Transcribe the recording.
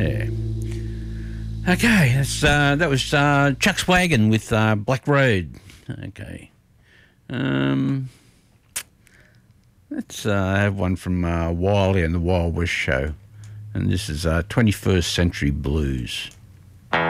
Yeah. Okay, that was Chuck's Wagon with Black Road. Okay. Let's have one from Wiley and the Wild West Show. And this is 21st Century Blues.